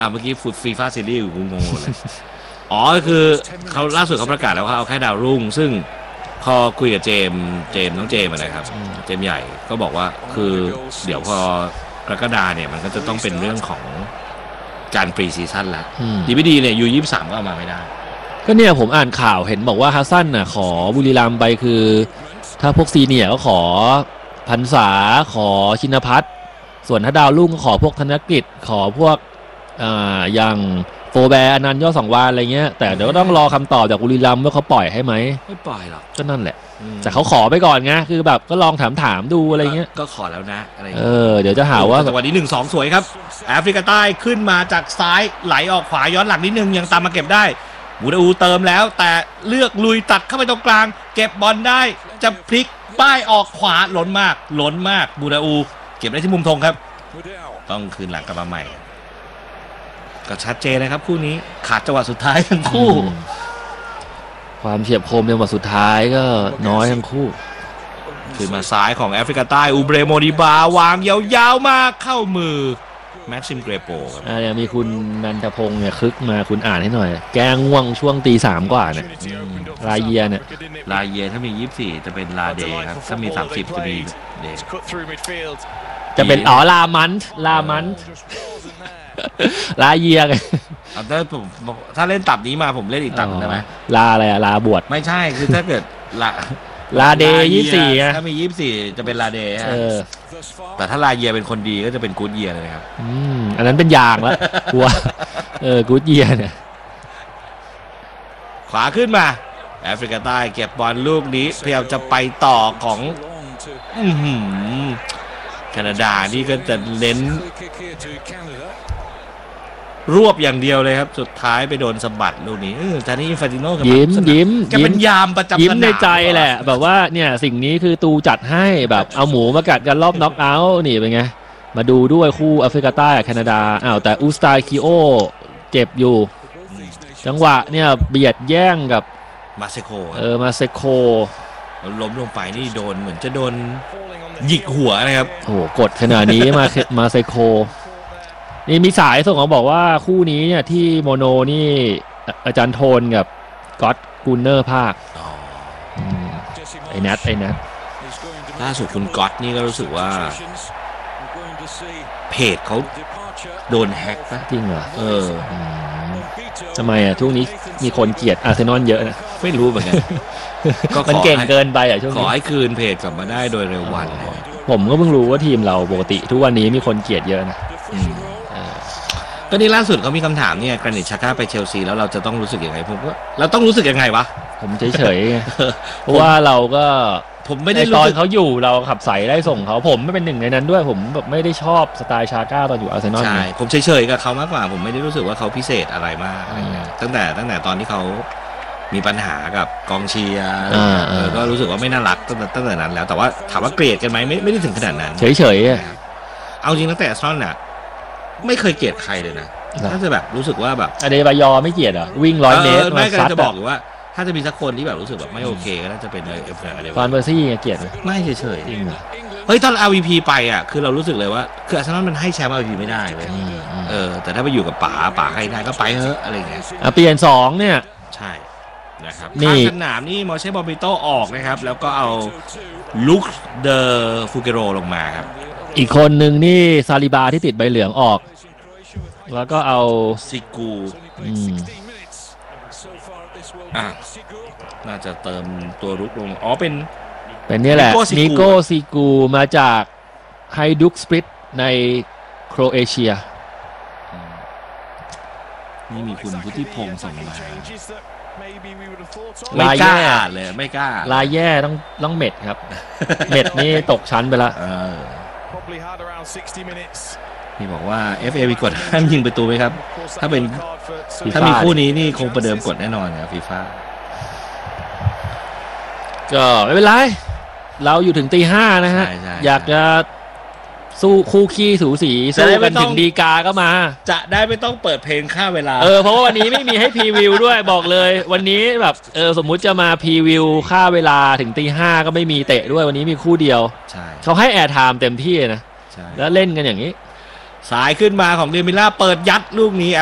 เมื่อกี้ฟีฟ่าซีรีส์กูงงเลยอ๋อคือเขาล่าสุดเขาประกาศแล้วว่าเอาแค่ดาวรุ่งซึ่งพอคุยกับเจมน้องเจมนะครับเจมใหญ่ก็บอกว่าคือเดี๋ยวพอกรกฎาเนี่ยมันก็จะต้องเป็นเรื่องของการปรีซีซั่นแล้วดีเนี่ยU23ก็เอามาไม่ได้ก็เนี่ยผมอ่านข่าวเห็นบอกว่าฮัสซันน่ะขอบุรีรัมย์ไปคือถ้าพวกซีเนียร์ก็ขอพรรษาขอชินภัทรส่วนถ้าดาวรุ่งก็ขอพวกธนกฤษขอพวกอย่างโฟแบร์อนันต์ยอด2 วานอะไรเงี้ยแต่เดี๋ยวก็ต้องรอคำตอบจากบุรีรัมย์ว่าเขาปล่อยให้ไหมไม่ปล่อยหรอกก็นั่นแหละแต่เขาขอไปก่อนไงคือแบบก็ลองถามดูอะไรเงี้ยก็ขอแล้วนะอะไรเดี๋ยวจะหาว่าจังหวะนี้1-2สวยครับแอฟริกาใต้ขึ้นมาจากซ้ายไหลออกขวาย้อนหลังนิดนึงยังตามมาเก็บได้บูดาอูเติมแล้วแต่เลือกลุยตัดเข้าไปตรงกลางเก็บบอลได้จะพลิกป้ายออกขวาล้นมากบูดาอูเก็บได้ที่มุมธงครับต้องคืนหลังกลับมาใหม่ก็ชัดเจนนะครับคู่นี้ขาดจังหวะสุดท้ายทั้งคู่ความเฉียบคมจังหวะสุดท้ายก็น้อยทั้งคู่ขึ้นมาซ้ายของแอฟริกาใต้อูเบรโมดิบาวางยาวๆมาเข้ามือแม็กซิมเกรโปครับเนี่ยมีคุณนันทพงศ์เนี่ยคึกมาคุณอ่านให้หน่อยแกง่วงช่วงตี 3กว่าเนี่ยลาเยียเนี่ยลาเยียถ้ามี24จะเป็นลาเดย์ครับถ้ามี30จะมีเดย์จะเป็นลามันลาเยียไงถ้าเล่นตับนี้มาผมเล่นอีกตับได้ไหมลาอะไรลาบวชไม่ใช่คือถ้าเกิดลาเดย์24 ถ้ามี24จะเป็นลาเดย์แต่ถ้าลาเยียเป็นคนดีก็จะเป็นกู๊ดเยียเลยครับอันนั้นเป็นยางแล้วกลัวกู๊ดเยียเนี่ยขวาขึ้นมาแอฟริกาใต้เก็บบอลลูกนี้พยายามจะไปต่อของแคนาดานี่ก็จะเน้นรวบอย่างเดียวเลยครับสุดท้ายไปโดนสะบัดลูกนี้จานี่อินฟาติโน่ยิ้มแกเป็นยามประจำยิ้มในใจแหละแบบว่าเนี่ยสิ่งนี้คือตูจัดให้แบบเอาหมูมากัดกันรอบน็อกเอาท์นี่เป็นไงมาดูด้วยคู่แอฟริกาใต้กับแคนาดาแต่อูสตาคิโอเจ็บอยู่จังหวะเนี่ยเบียดแย่งกับมาเซโคมาเซโคล้มลงไปนี่โดนเหมือนจะโดนหยิกหัวนะครับโอ้กดขนาดนี้มาเซโคนี่มีสายส่งมาบอกว่าคู่นี้เนี่ยที่โมโนนี่อาจารย์โทนกับก๊อตกูเนอร์ภาคไอ้นัทล่าสุดคุณก๊อตนี่ก็รู้สึกว่าเพจเขาโดนแฮ็กป่ะจริงเหรอทำไมช่วงนี้มีคนเกลียดอาร์เซนอลเยอะนะไม่รู้เหมือนกันก็มันเก่งเกินไปช่วงนี้ขอให้คืนเพจกลับมาได้โดยเร็ววันผมก็เพิ่งรู้ว่าทีมเราปกติทุกวันนี้มีคนเกลียดเยอะนะก็นี่ล่าสุดเขามีคำถามเนี่ยแกรนิตชาก้าไปเชลซีแล้วเราจะต้องรู้สึกยังไงผมว่าเราต้องรู้สึกยังไงวะผมเฉยๆเพราะว่าเราก็ผมไม่ได้ตอนเขาอยู่เราขับใส่ได้ส่งเขาผมไม่เป็นหนึ่งในนั้นด้วยผมแบบไม่ได้ชอบสไตล์ชาก้าตอนอยู่อาร์เซนอลใช่ผมเฉยๆกับเขามากกว่าผมไม่ได้รู้สึกว่าเขาพิเศษอะไรมากตั้งแต่ตอนที่เขามีปัญหากับกองเชียร์ก็รู้สึกว่าไม่น่ารักตั้งแต่นั้นแล้วแต่ว่าถามว่าเกลียดกันไหมไม่ได้ถึงขนาดนั้นเฉยๆเอาจริงตั้งแต่อาร์เซนอลน่ะไม่เคยเกลียดใครเลยนะถ้าจะแบบรู้สึกว่าแบบอเดบายอไม่เกลียดอ่ะวิ่ง100 เมตรไม่ก็จะบอกว่าถ้าจะมีสักคนที่แบบรู้สึกแบบไม่โอเคก็น่าจะเป็นฟานเบอร์ซี่เกลียดไม่เฉยๆจริงเฮ้ยตอน LVP ไปอ่ะคือเรารู้สึกเลยว่าคืออาร์เซนอลมันให้แชมป์ LVP ไม่ได้เลยแต่ถ้าไปอยู่กับป๋าให้ได้ก็ไปเถอะอะไรเงี้ยเปลี่ยน2เนี่ยใช่นะครับข้างสนามนี่มอเช่บอมบิโตออกนะครับแล้วก็เอาลุคเดอฟูเกโรลงมาครับอีกคนหนึ่งนี่ซาลิบาที่ติดใบเหลืองออกแล้วก็เอาซิกูน่าจะเติมตัวรุกลงเป็นนี่แหละนิโก้ซิกูมาจากไฮดุกสปริตในโครเอเชียนี่มีคุณพุทธิพงศ์ส่งมาไม่กล้าเลยไม่กล้าลายแย่ต้องเม็ดครับเม็ดนี่ตกชั้นไปละนี่บอกว่า FA มีกฎห้ามยิงประตูไหมครับถ้ามีคู่นี้นี่คงประเดิมกฎแน่นอนครับฟีฟ่าก็ไม่เป็นไรเราอยู่ถึงตี 5นะฮะอยากจะสู้คู่ขี้สูสีสู้กันถึงดีกาก็มาจะได้ไม่ต้องเปิดเพลงค่าเวลาเพราะว่าวันนี้ไม่มีให้พรีวิวด้วยบอกเลยวันนี้แบบสมมุติจะมาพรีวิวค่าเวลาถึงตี 5ก็ไม่มีเตะด้วยวันนี้มีคู่เดียวเขาให้แอร์ไทม์เต็มที่นะแล้วเล่นกันอย่างนี้สายขึ้นมาของเดมิล่าเปิดยัดลูกนี้